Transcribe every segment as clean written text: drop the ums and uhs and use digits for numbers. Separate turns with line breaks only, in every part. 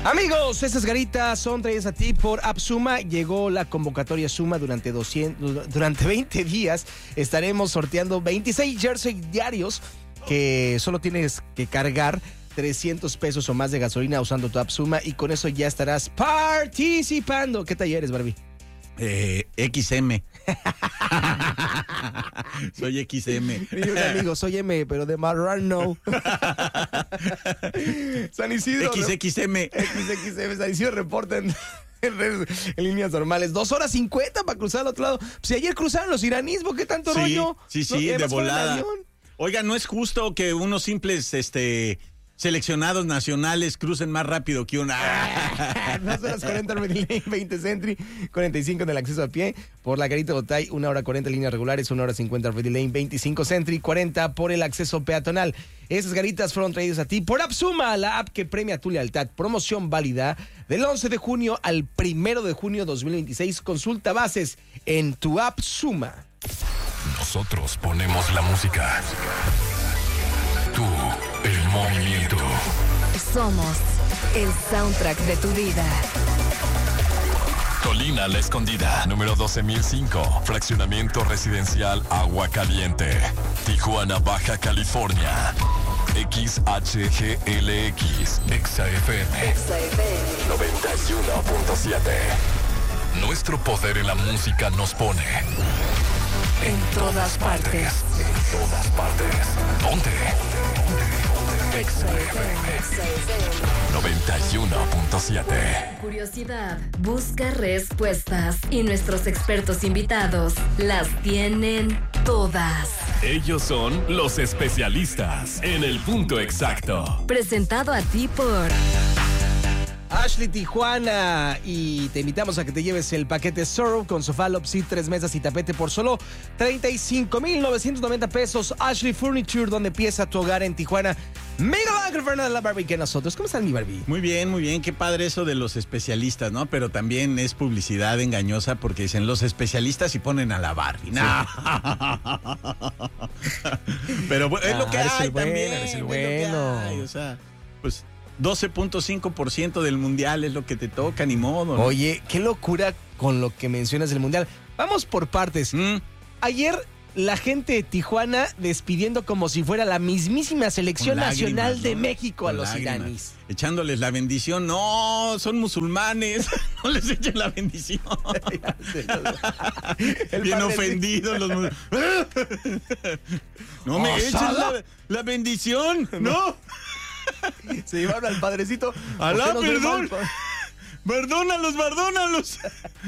Amigos, estas garitas son traídas a ti por AppSuma. Llegó la convocatoria Suma durante 20 días. Estaremos sorteando 26 jersey diarios que solo tienes que cargar 300 pesos o más de gasolina usando tu AppSuma y con eso ya estarás participando. ¿Qué taller eres, Barbie?
XM. Soy XM.
Y un amigo, soy M, pero de Marrano. San Isidro.
XXM.
XXM, San Isidro reporten en líneas normales. 2 horas 50 para cruzar al otro lado. Pues si ayer cruzaron los iraníes, ¿por qué tanto rollo?
Sí,
¿No?
de volada. Oiga, no es justo que unos simples seleccionados nacionales crucen más rápido que una.
2 horas 40 en Ready Lane, 20 Century, 45 en el acceso a pie. Por la Garita Botay, 1 hora 40 líneas regulares, 1 hora 50 Ready Lane, 25 Century, 40 por el acceso peatonal. Esas garitas fueron traídas a ti por AppSuma, la app que premia tu lealtad. Promoción válida del 11 de junio al 1 de junio 2026. Consulta bases en tu AppSuma.
Nosotros ponemos la música. Tú, el movimiento.
Somos el soundtrack de tu vida.
Colina La Escondida, número 12005. Fraccionamiento residencial Agua Caliente. Tijuana, Baja California. XHGLX, XFM 91.7. Nuestro poder en la música nos pone
En todas partes.
En todas partes. ¿Dónde? XFM 91.7.
Curiosidad busca respuestas y nuestros expertos invitados las tienen todas.
Ellos son los especialistas en el punto exacto.
Presentado a ti por
Ashley Tijuana, y te invitamos a que te lleves el paquete Sorrow con sofá, love seat, 3 mesas y tapete por solo 35,990 pesos. Ashley Furniture, donde empieza tu hogar en Tijuana. Miguel Ángel Fernández, la Barbie, que nosotros. ¿Cómo están, mi Barbie?
Muy bien, qué padre eso de los especialistas, ¿no? Pero también es publicidad engañosa porque dicen los especialistas y ponen a la Barbie. No. Pero es lo que hay también.
Eres el
es lo que
bueno.
hay, o sea, pues 12.5% del mundial es lo que te toca, ni modo, ¿no?
Oye, qué locura con lo que mencionas del Mundial. Vamos por partes. Ayer la gente de Tijuana despidiendo como si fuera la mismísima selección nacional de México a los iraníes.
Echándoles la bendición. No, son musulmanes. No les echen la bendición. Bien ofendidos los musulmanes. No me echen la bendición. No.
Se llevaron al padrecito.
Alá, perdón. Perdónalos.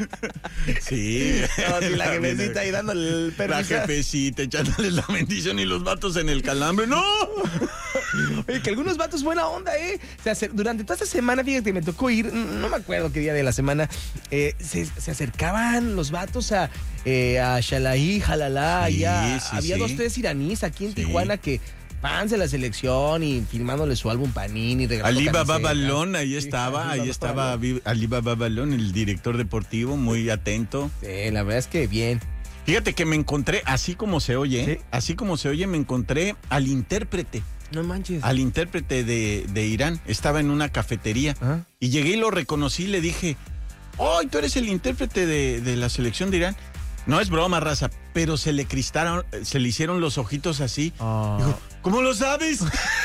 Sí.
No, sí, la jefecita ahí dándole el permiso.
La jefecita echándoles la bendición y los vatos en el calambre. ¡No!
Oye, que algunos vatos buena onda, ¿eh? O sea, durante toda esta semana, fíjate, me tocó ir, no me acuerdo qué día de la semana, se acercaban los vatos a Shalaí, Jalalá,
sí,
ya.
sí,
había 2, 3 iraníes aquí en Tijuana que fans de la selección y filmándole su álbum Panini.
Ali Baba Balón, ahí estaba Ali Baba Balón, el director deportivo, muy atento.
Sí, la verdad es que bien.
Fíjate que me encontré, así como se oye, me encontré al intérprete.
No manches.
Al intérprete de Irán. Estaba en una cafetería. ¿Ah? Y llegué y lo reconocí y le dije, ¡ay, tú eres el intérprete de la selección de Irán! No es broma, raza, pero se le hicieron los ojitos así. Oh. Dijo, ¿cómo lo sabes?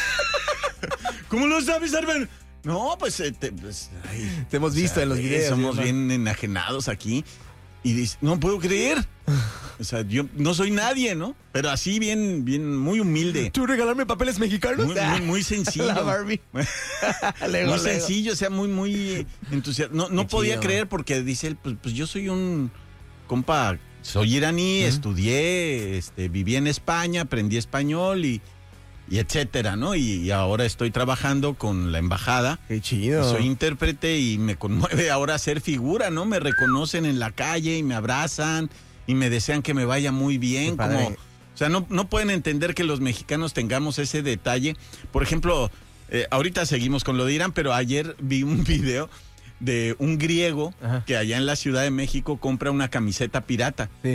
¿Cómo lo sabes, Arben? No, pues, te
hemos visto en los videos.
Somos bien enajenados aquí. Y dice, no puedo creer. O sea, yo no soy nadie, ¿no? Pero así bien, muy humilde.
¿Tú regalarme papeles mexicanos?
Muy sencillo.
La Barbie.
Muy sencillo, o sea, muy entusiasmado. No podía creer porque dice él, pues yo soy un compa, soy iraní, estudié, viví en España, aprendí español y etcétera, ¿no? Y ahora estoy trabajando con la embajada.
¡Qué chido!
Soy intérprete y me conmueve ahora ser figura, ¿no? Me reconocen en la calle y me abrazan y me desean que me vaya muy bien. Como, o sea, no pueden entender que los mexicanos tengamos ese detalle. Por ejemplo, ahorita seguimos con lo de Irán, pero ayer vi un video de un griego que allá en la Ciudad de México compra una camiseta pirata.
Sí.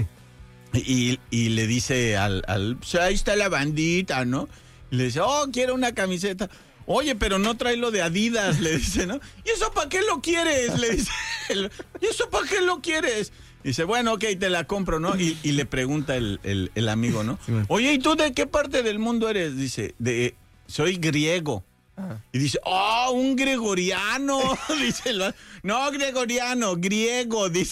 Y le dice pues ahí está la bandita, ¿no? Y le dice, quiero una camiseta. Oye, pero no trae lo de Adidas, le dice, ¿no? ¿Y eso para qué lo quieres? Le dice, ¿y eso para qué lo quieres? Dice, bueno, ok, te la compro, ¿no? Y le pregunta el amigo, ¿no?
Sí,
oye, ¿y tú de qué parte del mundo eres? Dice, soy griego. Y dice, ¡oh, un gregoriano! Dice no, gregoriano, griego, dice,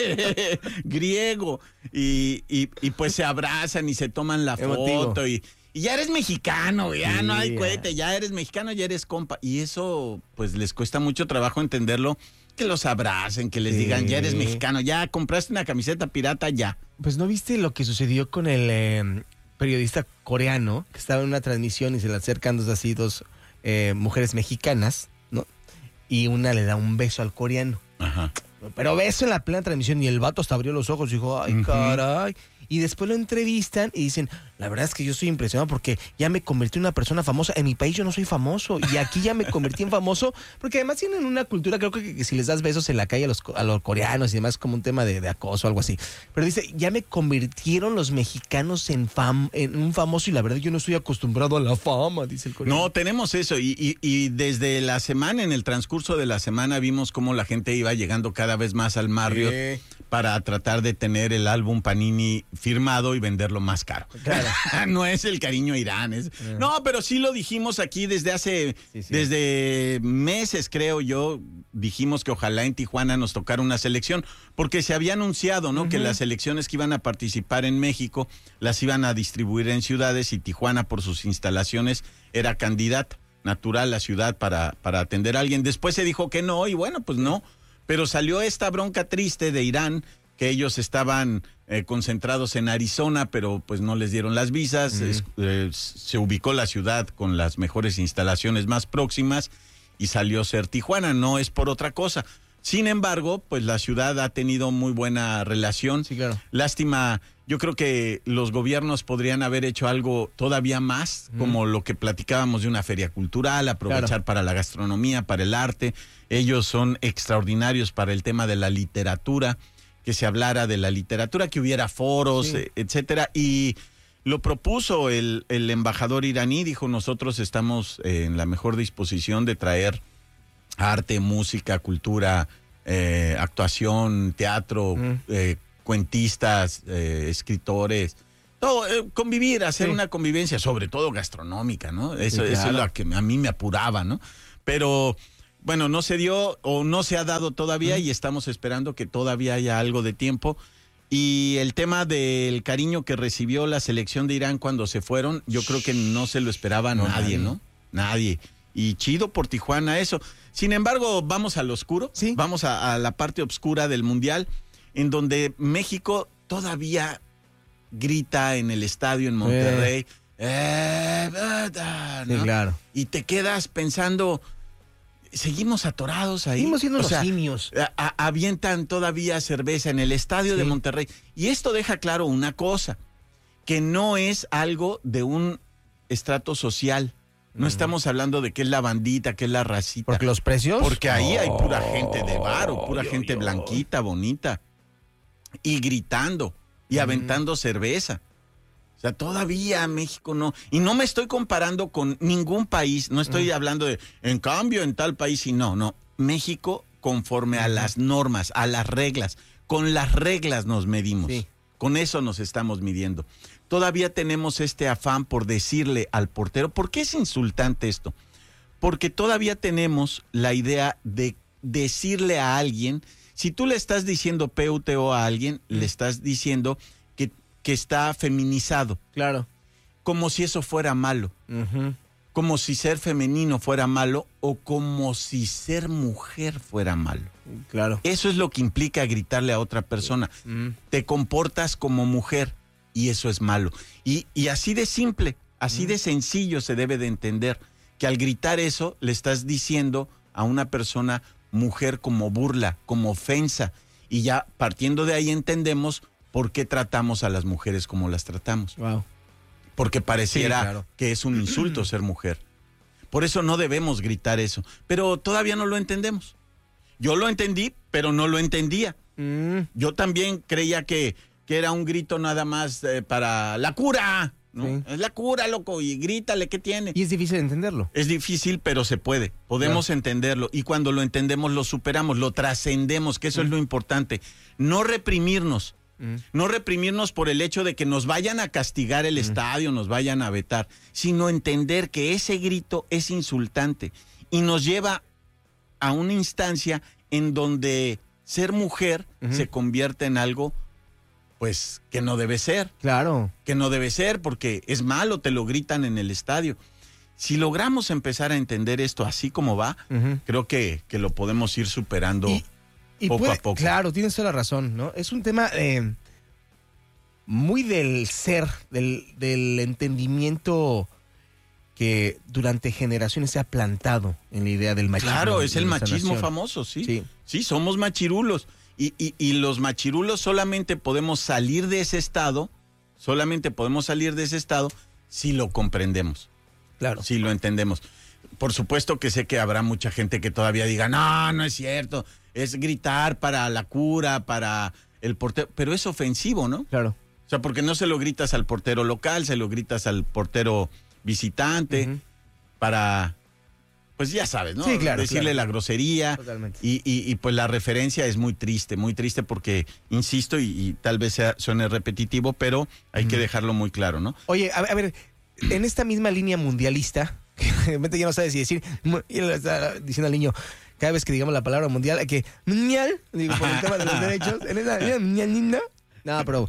griego. Y pues se abrazan y se toman la foto y ya eres mexicano, ya no hay cohete, ya eres mexicano, ya eres compa. Y eso, pues les cuesta mucho trabajo entenderlo, que los abracen, que les digan, ya eres mexicano, ya compraste una camiseta pirata, ya.
Pues ¿no viste lo que sucedió con el periodista coreano que estaba en una transmisión y se le acercan dos mujeres mexicanas, ¿no? Y una le da un beso al coreano.
Ajá.
Pero beso en la plena transmisión y el vato hasta abrió los ojos y dijo, ay, caray. Y después lo entrevistan y dicen, la verdad es que yo estoy impresionado porque ya me convertí en una persona famosa. En mi país yo no soy famoso y aquí ya me convertí en famoso porque además tienen una cultura, creo que si les das besos en la calle a los coreanos y demás, como un tema de acoso o algo así. Pero dice, ya me convirtieron los mexicanos en un famoso y la verdad yo no estoy acostumbrado a la fama, dice el coreano.
No, tenemos eso y desde la semana, en el transcurso de la semana vimos cómo la gente iba llegando cada vez más al Marriott para tratar de tener el álbum Panini firmado y venderlo más caro.
Claro.
No es el cariño a Irán. No, pero sí lo dijimos aquí desde desde meses, creo yo, dijimos que ojalá en Tijuana nos tocara una selección, porque se había anunciado, ¿no? Que las selecciones que iban a participar en México las iban a distribuir en ciudades y Tijuana, por sus instalaciones, era candidata natural la ciudad para atender a alguien. Después se dijo que no y bueno, pues no. Pero salió esta bronca triste de Irán, que ellos estaban concentrados en Arizona, pero pues no les dieron las visas. Se ubicó la ciudad con las mejores instalaciones más próximas y salió a ser Tijuana. No es por otra cosa. Sin embargo, pues la ciudad ha tenido muy buena relación.
Sí, claro.
Lástima, yo creo que los gobiernos podrían haber hecho algo todavía más, como lo que platicábamos de una feria cultural, aprovechar para la gastronomía, para el arte. Ellos son extraordinarios para el tema de la literatura, que se hablara de la literatura, que hubiera foros, etcétera. Y lo propuso el embajador iraní, dijo, nosotros estamos en la mejor disposición de traer arte, música, cultura, actuación, teatro, cuentistas, escritores, todo, convivir, hacer una convivencia, sobre todo gastronómica, ¿no? Eso es lo que a mí me apuraba, ¿no? Pero bueno, no se dio o no se ha dado todavía y estamos esperando que todavía haya algo de tiempo. Y el tema del cariño que recibió la selección de Irán cuando se fueron, yo creo que no se lo esperaba nadie, ¿no? Nadie. Y chido por Tijuana eso. Sin embargo, vamos al oscuro, vamos a la parte oscura del Mundial, en donde México todavía grita en el estadio en Monterrey. ¿No?
Sí, claro.
Y te quedas pensando, seguimos atorados ahí.
Seguimos siendo los simios.
Avientan todavía cerveza en el estadio de Monterrey. Y esto deja claro una cosa, que no es algo de un estrato social. No estamos hablando de qué es la bandita, qué es la racita.
¿Porque los precios?
Porque ahí hay pura gente de varo, pura gente blanquita, bonita. Y gritando y aventando cerveza. O sea, todavía México no. Y no me estoy comparando con ningún país. No estoy hablando de, en cambio, en tal país y no. México, conforme a las normas, a las reglas. Con las reglas nos medimos. Sí. Con eso nos estamos midiendo. Todavía tenemos este afán por decirle al portero. ¿Por qué es insultante esto? Porque todavía tenemos la idea de decirle a alguien, si tú le estás diciendo PUTO a alguien, le estás diciendo que está feminizado.
Claro.
Como si eso fuera malo. Como si ser femenino fuera malo o como si ser mujer fuera malo.
Claro.
Eso es lo que implica gritarle a otra persona. Te comportas como mujer. Y eso es malo. Y así de simple, así de sencillo se debe de entender que al gritar eso le estás diciendo a una persona mujer como burla, como ofensa. Y ya partiendo de ahí entendemos por qué tratamos a las mujeres como las tratamos.
Wow.
Porque pareciera que es un insulto ser mujer. Por eso no debemos gritar eso. Pero todavía no lo entendemos. Yo lo entendí, pero no lo entendía. Yo también creía que era un grito nada más para la cura, ¿no?
Sí.
Es la cura, loco, y grítale, ¿qué tiene?
Y es difícil entenderlo.
Es difícil, pero se puede. Podemos entenderlo. Y cuando lo entendemos, lo superamos, lo trascendemos, que eso es lo importante. No reprimirnos. No reprimirnos por el hecho de que nos vayan a castigar el estadio, nos vayan a vetar, sino entender que ese grito es insultante y nos lleva a una instancia en donde ser mujer se convierte en algo, pues, que no debe ser.
Claro.
Que no debe ser porque es malo, te lo gritan en el estadio. Si logramos empezar a entender esto así como va, creo que lo podemos ir superando poco a poco.
Claro, tienes toda la razón, ¿no? Es un tema muy del ser, del entendimiento que durante generaciones se ha plantado en la idea del machismo.
Claro, es el
en nuestra
machismo
nación.
famoso, sí.
Sí.
Sí, somos machirulos. Y los machirulos solamente podemos salir de ese estado, si lo comprendemos.
Claro.
Si lo entendemos. Por supuesto que sé que habrá mucha gente que todavía diga, no es cierto, es gritar para la cura, para el portero, pero es ofensivo, ¿no?
Claro.
O sea, porque no se lo gritas al portero local, se lo gritas al portero visitante, para, pues ya sabes, ¿no?
Sí, claro.
Decirle
claro.
la grosería.
Totalmente.
Y pues la referencia es muy triste porque, insisto, y tal vez suene repetitivo, pero hay que dejarlo muy claro, ¿no?
Oye, a ver, en esta misma línea mundialista, que de repente ya no sabes si decir, y le está diciendo al niño, cada vez que digamos la palabra mundial, hay que, mundial, digo, por el tema de los derechos, en esa línea mundialista. No, pero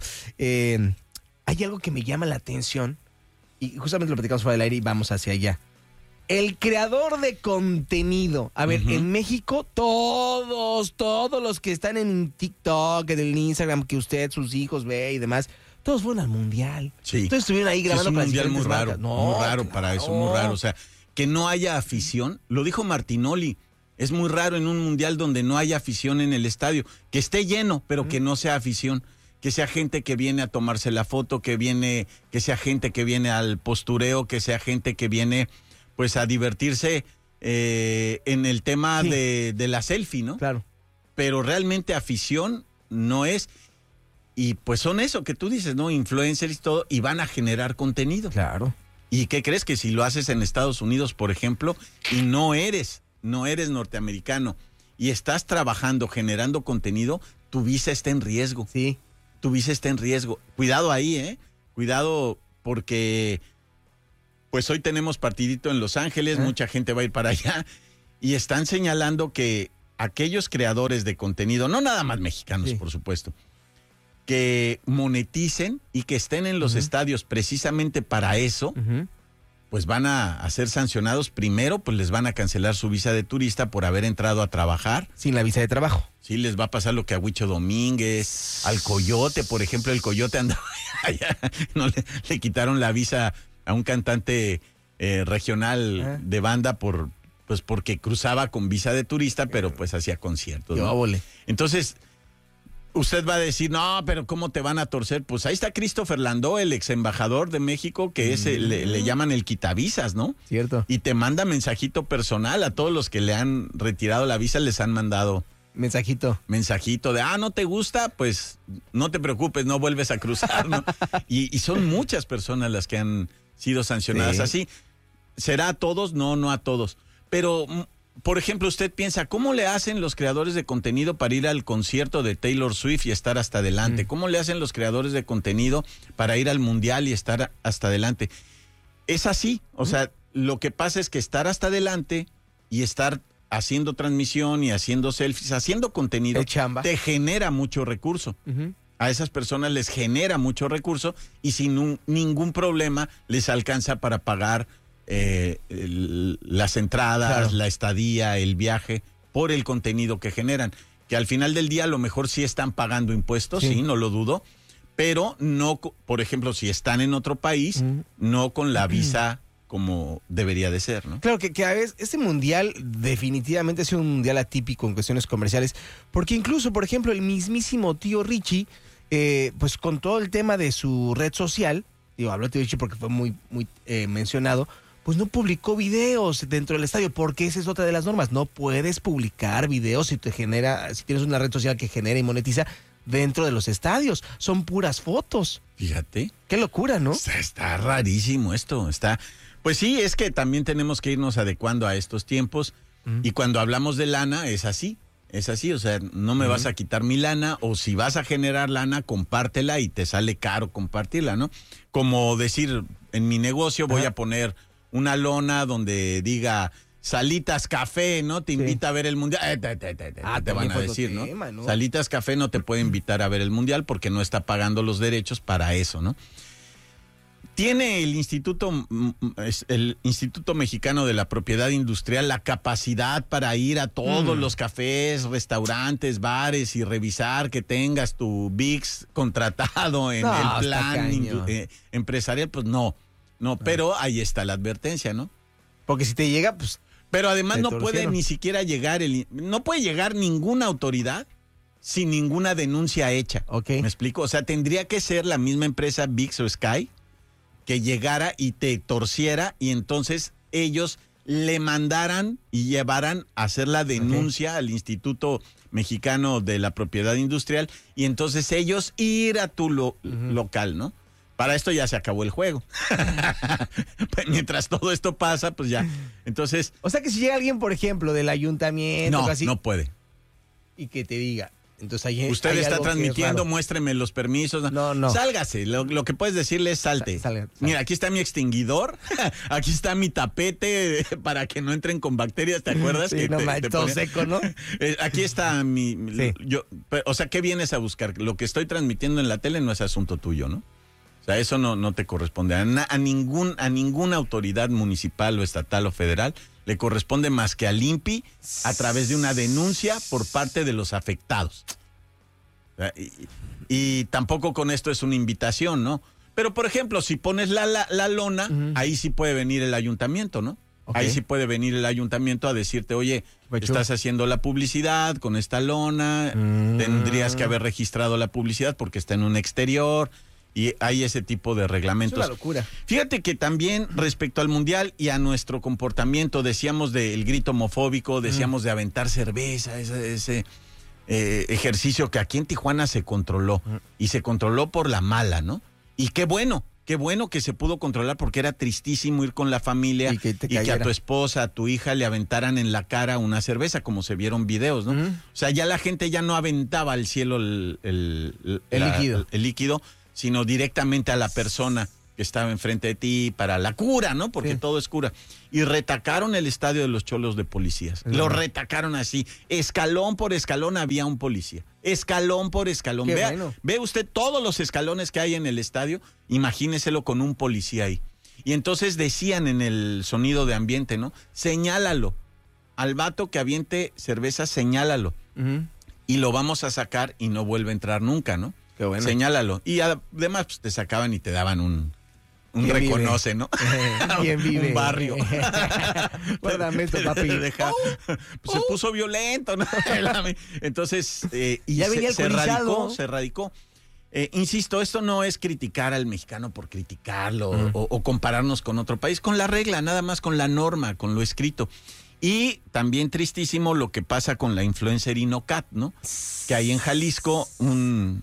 hay algo que me llama la atención, y justamente lo platicamos fuera del aire y vamos hacia allá. El creador de contenido. A ver, en México, todos los que están en TikTok, en el Instagram, que usted, sus hijos ve y demás, todos fueron al mundial.
Sí.
Todos estuvieron ahí grabando.
Es un
para
mundial muy
diferentes
raro,
marcas. No,
muy raro
claro.
para eso, muy raro. O sea, que no haya afición, lo dijo Martinoli, es muy raro en un mundial donde no haya afición en el estadio, que esté lleno, pero que no sea afición, que sea gente que viene a tomarse la foto, que sea gente que viene al postureo, que sea gente que viene pues a divertirse en el tema de la selfie, ¿no?
Claro.
Pero realmente afición no es. Y pues son eso que tú dices, ¿no? Influencers y todo, y van a generar contenido.
Claro.
¿Y qué crees? Que si lo haces en Estados Unidos, por ejemplo, y no eres norteamericano, y estás trabajando, generando contenido, tu visa está en riesgo.
Sí.
Tu visa está en riesgo. Cuidado ahí, ¿eh? Cuidado porque pues hoy tenemos partidito en Los Ángeles, mucha gente va a ir para allá, y están señalando que aquellos creadores de contenido, no nada más mexicanos, por supuesto, que moneticen y que estén en los estadios precisamente para eso, pues van a ser sancionados. Primero, pues les van a cancelar su visa de turista por haber entrado a trabajar.
Sin la visa de trabajo.
Sí, les va a pasar lo que a Huicho Domínguez, al Coyote, por ejemplo. El Coyote andaba allá, no le quitaron la visa a un cantante regional de banda porque cruzaba con visa de turista, pero pues hacía conciertos, ¿no? Entonces, usted va a decir, no, pero ¿cómo te van a torcer? Pues ahí está Christopher Landó, el ex embajador de México, que es le llaman el quitavisas, ¿no?
Cierto.
Y te manda mensajito personal a todos los que le han retirado la visa, les han mandado mensajito de, no te gusta, pues no te preocupes, no vuelves a cruzar, ¿no? y son muchas personas las que han sido sancionadas así. ¿Será a todos? No a todos. Pero, por ejemplo, usted piensa, ¿cómo le hacen los creadores de contenido para ir al concierto de Taylor Swift y estar hasta adelante? ¿Cómo le hacen los creadores de contenido para ir al mundial y estar hasta adelante? Es así, o sea, lo que pasa es que estar hasta adelante y estar haciendo transmisión y haciendo selfies, haciendo contenido, te genera mucho recurso. A esas personas les genera mucho recurso y sin ningún problema les alcanza para pagar las entradas, la estadía, el viaje, por el contenido que generan. Que al final del día a lo mejor sí están pagando impuestos, sí, no lo dudo, pero no, por ejemplo, si están en otro país, no con la visa como debería de ser, ¿no?
Claro que a veces este mundial definitivamente ha sido un mundial atípico en cuestiones comerciales, porque incluso, por ejemplo, el mismísimo tío Richie, pues con todo el tema de su red social, hablo de tío Richie porque fue muy mencionado, pues no publicó videos dentro del estadio, porque esa es otra de las normas. No puedes publicar videos si tienes una red social que genera y monetiza, dentro de los estadios. Son puras fotos.
Fíjate.
Qué locura, ¿no?
Está rarísimo esto. Pues sí, es que también tenemos que irnos adecuando a estos tiempos. Y cuando hablamos de lana, es así. Es así, o sea, no me vas a quitar mi lana, o si vas a generar lana, compártela y te sale caro compartirla, ¿no? Como decir, en mi negocio voy a poner una lona donde diga Salitas Café, ¿no? Te invita a ver el mundial. Te van a decir, ¿no? Salitas Café no te puede invitar a ver el mundial porque no está pagando los derechos para eso, ¿no? ¿Tiene el Instituto Mexicano de la Propiedad Industrial la capacidad para ir a todos los cafés, restaurantes, bares y revisar que tengas tu VIX contratado en el plan empresarial? Pues no, pero ahí está la advertencia, ¿no?
Porque si te llega, pues...
Pero además no puede ni siquiera llegar, no puede llegar ninguna autoridad sin ninguna denuncia hecha.
Okay.
¿Me explico? O sea, tendría que ser la misma empresa VIX o Sky que llegara y te torciera y entonces ellos le mandaran y llevaran a hacer la denuncia al Instituto Mexicano de la Propiedad Industrial y entonces ellos ir a tu local, ¿no? Para esto ya se acabó el juego. Mientras todo esto pasa, pues ya. Entonces...
O sea que si llega alguien, por ejemplo, del ayuntamiento...
No puede.
Y que te diga... Entonces ahí
usted está transmitiendo, muéstreme los permisos.
No.
Sálgase, lo que puedes decirle es salte.
Salga.
Mira, aquí está mi extinguidor, aquí está mi tapete para que no entren con bacterias, ¿te acuerdas?
Sí,
que
todo seco, ¿no?
Aquí está o sea, ¿qué vienes a buscar? Lo que estoy transmitiendo en la tele no es asunto tuyo, ¿no? O sea, eso no te corresponde. A ninguna autoridad municipal o estatal o federal le corresponde más que al INPI a través de una denuncia por parte de los afectados. Y tampoco con esto es una invitación, ¿no? Pero, por ejemplo, si pones la lona, ahí sí puede venir el ayuntamiento, ¿no? Okay. Ahí sí puede venir el ayuntamiento a decirte, oye, estás haciendo la publicidad con esta lona, tendrías que haber registrado la publicidad porque está en un exterior... Y hay ese tipo de reglamentos.
Es una locura.
Fíjate que también respecto al Mundial y a nuestro comportamiento, decíamos del grito homofóbico, decíamos de aventar cerveza, ese ejercicio que aquí en Tijuana se controló. Y se controló por la mala, ¿no? Y qué bueno que se pudo controlar porque era tristísimo ir con la familia y que a tu esposa, a tu hija le aventaran en la cara una cerveza, como se vieron videos, ¿no? O sea, ya la gente ya no aventaba al cielo el líquido, sino directamente a la persona que estaba enfrente de ti para la cura, ¿no? Porque todo es cura. Y retacaron el estadio de los Cholos de policías. Lo retacaron así. Escalón por escalón había un policía. Escalón por escalón. Ve usted todos los escalones que hay en el estadio, imagíneselo con un policía ahí. Y entonces decían en el sonido de ambiente, ¿no? Señálalo. Al vato que aviente cerveza, señálalo. Y lo vamos a sacar y no vuelve a entrar nunca, ¿no?
Qué bueno.
Señálalo. Y además pues, te sacaban y te daban un reconoce,
vive?
¿no?
¿Quién vive?
Un barrio.
Guárdame esto, papi.
Se puso violento, ¿no? Entonces, y
ya venía
se radicó. Insisto, esto no es criticar al mexicano por criticarlo o compararnos con otro país, con la regla, nada más con la norma, con lo escrito. Y también tristísimo lo que pasa con la influencer Inocat, ¿no? Que hay en Jalisco un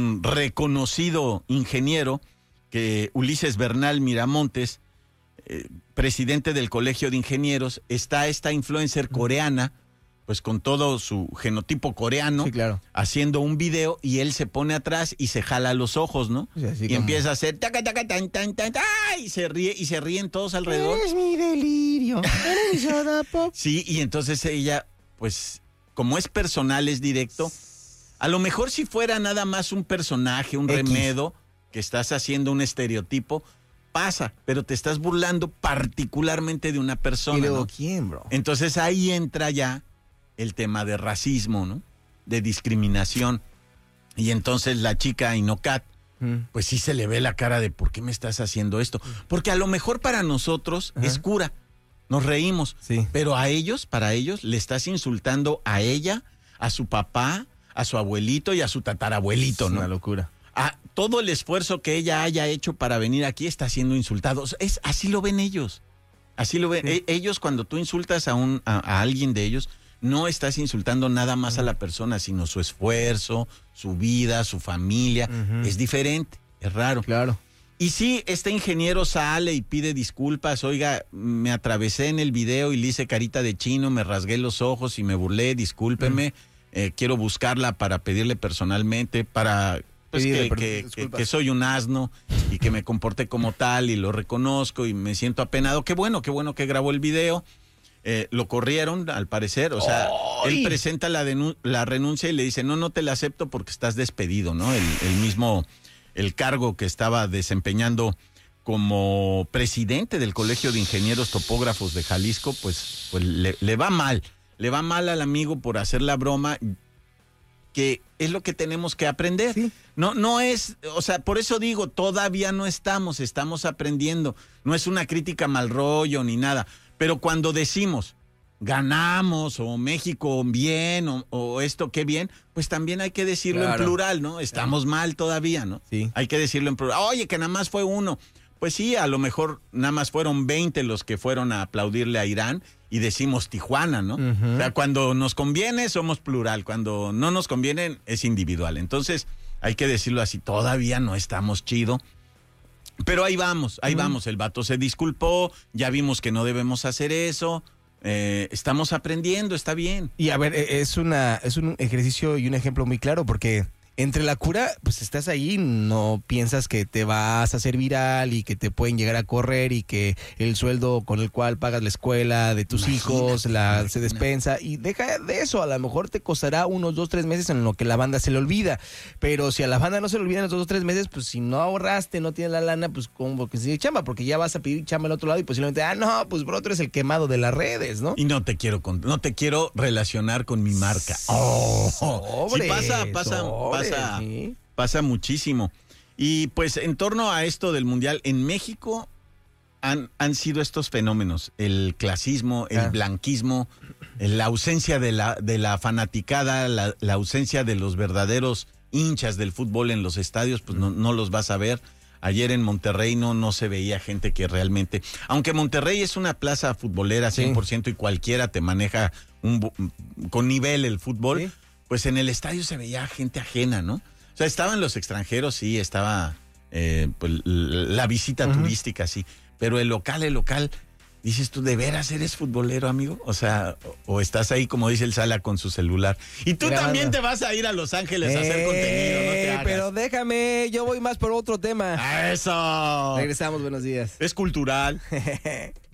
reconocido ingeniero, que Ulises Bernal Miramontes, presidente del Colegio de Ingenieros, está esta influencer coreana, pues con todo su genotipo coreano,
sí, claro,
haciendo un video y él se pone atrás y se jala los ojos, ¿no?
Sí, y
como... empieza a hacer taca, taca, tan, tan, tan, y se ríen todos alrededor.
Eres mi delirio, eres mi soda pop.
Sí, y entonces ella, pues, como es personal, es directo, a lo mejor si fuera nada más un personaje, un remedo, que estás haciendo un estereotipo, pasa, pero te estás burlando particularmente de una persona.
¿Y luego
¿no?
quién, bro?
Entonces ahí entra ya el tema de racismo, ¿no? De discriminación. Y entonces la chica Inocat, pues sí se le ve la cara de ¿por qué me estás haciendo esto? Porque a lo mejor para nosotros es cura, nos reímos, pero para ellos le estás insultando a ella, a su papá, a su abuelito y a su tatarabuelito, ¿no?
Una locura.
Todo el esfuerzo que ella haya hecho para venir aquí está siendo insultado. Así lo ven ellos. Así lo ven. Ellos, cuando tú insultas a alguien de ellos, no estás insultando nada más a la persona, sino su esfuerzo, su vida, su familia. Es diferente, es raro.
Claro.
Y sí, este ingeniero sale y pide disculpas. Oiga, me atravesé en el video y le hice carita de chino, me rasgué los ojos y me burlé, discúlpeme. Quiero buscarla para pedirle personalmente, para pues, que soy un asno y que me comporté como tal y lo reconozco y me siento apenado. Qué bueno que grabó el video. Lo corrieron, al parecer. O sea, él presenta la renuncia y le dice, no te la acepto porque estás despedido, ¿no? El cargo que estaba desempeñando como presidente del Colegio de Ingenieros Topógrafos de Jalisco, pues le va mal. Le va mal al amigo por hacer la broma, que es lo que tenemos que aprender. Sí. No es, o sea, por eso digo, todavía no estamos aprendiendo. No es una crítica mal rollo ni nada. Pero cuando decimos, ganamos, o México bien, o esto qué bien, pues también hay que decirlo en plural, ¿no? Estamos mal todavía, ¿no? Sí. Hay que decirlo en plural. Oye, que nada más fue uno. Pues sí, a lo mejor nada más fueron 20 los que fueron a aplaudirle a Irán y decimos Tijuana, ¿no? O sea, cuando nos conviene somos plural, cuando no nos conviene es individual. Entonces hay que decirlo así, todavía no estamos chido. Pero ahí vamos, el vato se disculpó, ya vimos que no debemos hacer eso, estamos aprendiendo, está bien.
Y a ver, es un ejercicio y un ejemplo muy claro, porque entre la cura, pues estás ahí, no piensas que te vas a hacer viral y que te pueden llegar a correr y que el sueldo con el cual pagas la escuela de tus hijos se despensa, y deja de eso, a lo mejor te costará unos 2-3 meses en lo que la banda se le olvida, pero si a la banda no se le olvida en esos 2-3 meses, pues si no ahorraste, no tienes la lana, pues como que sigue chamba, porque ya vas a pedir chamba al otro lado y posiblemente, pues bro, tú eres el quemado de las redes, ¿no?
Y no te quiero relacionar con mi marca. Sí, pasa muchísimo. Y pues en torno a esto del Mundial, en México han sido estos fenómenos, el clasismo, el blanquismo, la ausencia de la fanaticada, la ausencia de los verdaderos hinchas del fútbol en los estadios, pues no los vas a ver. Ayer en Monterrey no se veía gente que realmente, aunque Monterrey es una plaza futbolera 100% y cualquiera te maneja con nivel el fútbol, pues en el estadio se veía gente ajena, ¿no? O sea, estaban los extranjeros, sí, estaba pues, la visita turística, sí, pero el local, dices tú, ¿de veras eres futbolero, amigo? O sea, o estás ahí, como dice el Sala, con su celular. Y tú también te vas a ir a Los Ángeles a hacer contenido, no te hagas.
Pero déjame, yo voy más por otro tema.
¡A eso!
Regresamos, buenos días.
Es cultural.